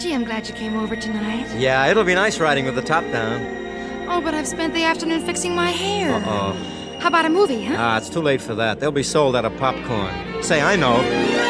Gee, I'm glad you came over tonight. Yeah, it'll be nice riding with the top down. Oh, but I've spent the afternoon fixing my hair. Uh-oh. How about a movie, huh? It's too late for that. They'll be sold out of popcorn. Say, I know.